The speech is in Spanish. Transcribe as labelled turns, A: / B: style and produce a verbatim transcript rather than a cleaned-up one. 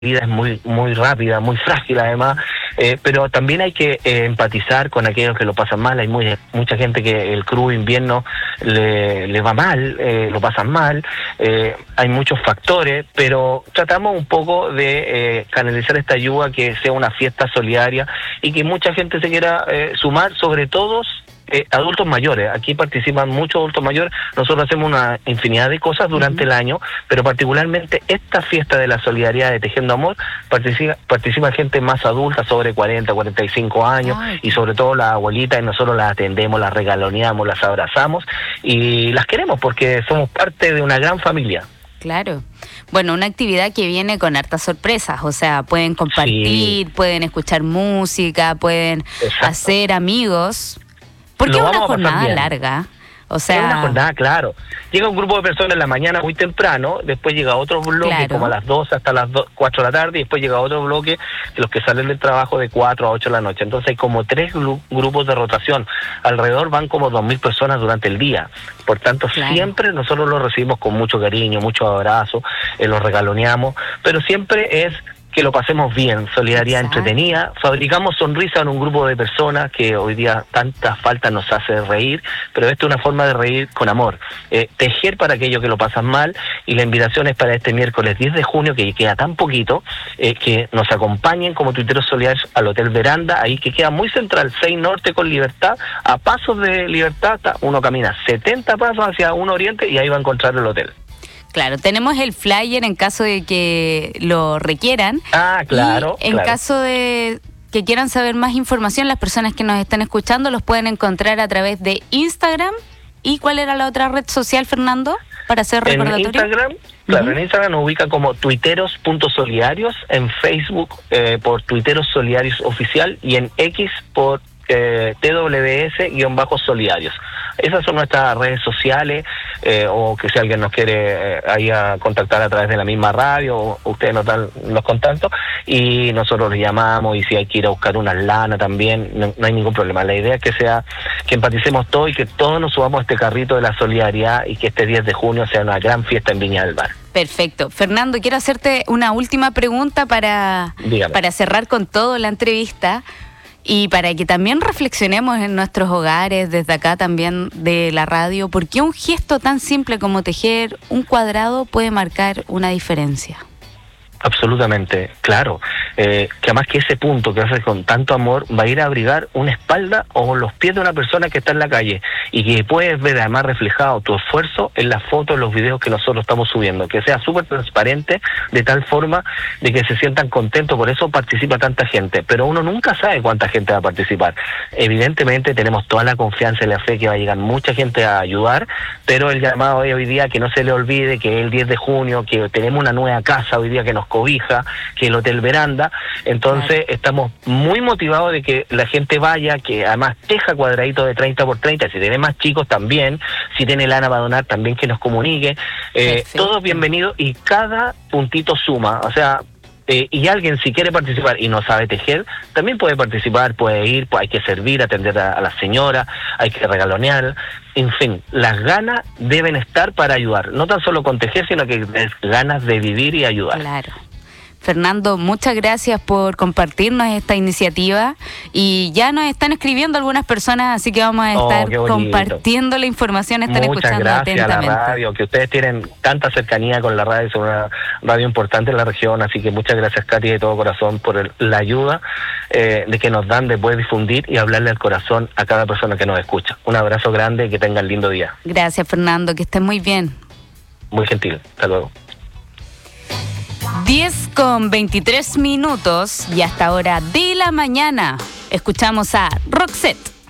A: vida es muy muy rápida, muy frágil además, eh, pero también hay que eh, empatizar con aquellos que lo pasan mal. Hay muy, mucha gente que el crudo invierno le, le va mal, eh, lo pasan mal, eh, hay muchos factores, pero tratamos un poco de eh, canalizar esta ayuda, que sea una fiesta solidaria y que mucha gente se quiera eh, sumar, sobre todo Eh, adultos mayores. Aquí participan muchos adultos mayores. Nosotros hacemos una infinidad de cosas durante uh-huh. el año, pero particularmente esta fiesta de la solidaridad de Tejiendo Amor participa, participa gente más adulta, sobre cuarenta, cuarenta y cinco años, Ay. y sobre todo las abuelitas, y nosotros las atendemos, las regaloneamos, las abrazamos y las queremos porque somos parte de una gran familia.
B: Claro. Bueno, una actividad que viene con hartas sorpresas, o sea, pueden compartir, sí. pueden escuchar música, pueden Exacto. hacer amigos. Porque es una jornada larga, o sea...
A: Es una jornada, claro. Llega un grupo de personas en la mañana muy temprano, después llega otro bloque claro. como a las doce hasta las cuatro de la tarde, y después llega otro bloque de los que salen del trabajo de cuatro a ocho de la noche. Entonces hay como tres gru- grupos de rotación. Alrededor van como dos mil personas durante el día. Por tanto, claro. siempre nosotros los recibimos con mucho cariño, mucho abrazo, eh, los regaloneamos, pero siempre es... que lo pasemos bien, solidaridad Exacto. entretenida, fabricamos sonrisas en un grupo de personas que hoy día tanta falta nos hace reír, pero esta es una forma de reír con amor, eh, tejer para aquellos que lo pasan mal, y la invitación es para este miércoles diez de junio, que queda tan poquito, eh, que nos acompañen como tuiteros solidarios al Hotel Veranda, ahí que queda muy central, seis Norte con Libertad, a pasos de Libertad, uno camina setenta pasos hacia uno Oriente y ahí va a encontrar el hotel.
B: Claro, tenemos el flyer en caso de que lo requieran.
A: Ah, claro.
B: Y en
A: claro.
B: caso de que quieran saber más información, las personas que nos están escuchando los pueden encontrar a través de Instagram. ¿Y cuál era la otra red social, Fernando, para hacer recordatorio?
A: En Instagram, claro, uh-huh. en Instagram nos ubica como tuiteros punto solidarios, en Facebook eh, por Tuiteros Solidarios Oficial y en X por eh, T W S-solidarios. Esas son nuestras redes sociales, eh, o que si alguien nos quiere eh, ahí a contactar a través de la misma radio, o ustedes nos dan los contactos y nosotros les llamamos, y si hay que ir a buscar una lana también, no, no hay ningún problema. La idea es que sea, que empaticemos todos y que todos nos subamos a este carrito de la solidaridad, y que este diez de junio sea una gran fiesta en Viña del Mar.
B: Perfecto. Fernando, quiero hacerte una última pregunta para, para cerrar con todo la entrevista. Y para que también reflexionemos en nuestros hogares, desde acá también de la radio, ¿por qué un gesto tan simple como tejer un cuadrado puede marcar una diferencia?
A: Absolutamente, claro. Eh, que además que ese punto que haces con tanto amor va a ir a abrigar una espalda o los pies de una persona que está en la calle, y que puedes ver además reflejado tu esfuerzo en las fotos, en los videos que nosotros estamos subiendo, que sea súper transparente, de tal forma de que se sientan contentos. Por eso participa tanta gente, pero uno nunca sabe cuánta gente va a participar. Evidentemente tenemos toda la confianza y la fe que va a llegar mucha gente a ayudar, pero el llamado de hoy día, que no se le olvide que es el diez de junio, que tenemos una nueva casa hoy día que nos cobija, que el Hotel Veranda. Entonces claro. estamos muy motivados de que la gente vaya, que además teja cuadraditos de treinta por treinta, si tiene más chicos también, si tiene lana para donar también que nos comunique, eh, todos bienvenidos, y cada puntito suma, o sea, eh, y alguien si quiere participar y no sabe tejer, también puede participar, puede ir, pues hay que servir, atender a, a la señora, hay que regalonear, en fin, las ganas deben estar para ayudar, no tan solo con tejer, sino que es ganas de vivir y ayudar.
B: Claro. Fernando, muchas gracias por compartirnos esta iniciativa, y ya nos están escribiendo algunas personas, así que vamos a estar oh, compartiendo la información, están
A: muchas
B: escuchando
A: gracias
B: atentamente.
A: A la radio, que ustedes tienen tanta cercanía con la radio, es una radio importante en la región, así que muchas gracias, Katy, de todo corazón por el, la ayuda eh, de que nos dan de poder difundir y hablarle al corazón a cada persona que nos escucha. Un abrazo grande y que tengan lindo día.
B: Gracias, Fernando, que estén muy bien.
A: Muy gentil, hasta luego.
B: diez con veintitrés minutos y hasta hora de la mañana escuchamos a Roxette.